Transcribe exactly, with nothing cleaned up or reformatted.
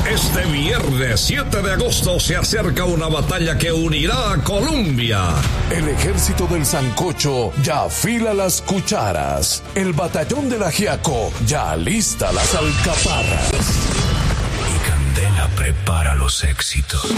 Este viernes siete de agosto se acerca una batalla que unirá a Colombia. El ejército del sancocho ya afila las cucharas. El batallón del ajiaco ya alista las alcaparras. Y Candela prepara los éxitos.